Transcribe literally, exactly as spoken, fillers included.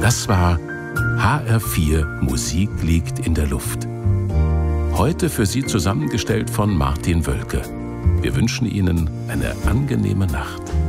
Das war H R vier Musik liegt in der Luft. Heute für Sie zusammengestellt von Martin Wölke. Wir wünschen Ihnen eine angenehme Nacht.